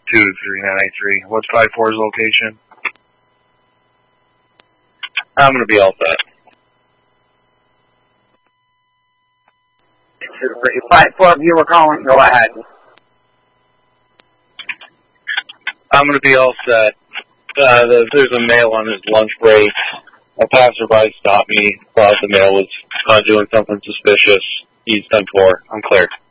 23983. What's 5-4's location? I'm going to be all set. 5-4, if you were calling, go ahead. I'm going to be all set. There's a male on his lunch break. A passerby stopped me, thought the male was doing something suspicious. He's 10-4. I'm clear.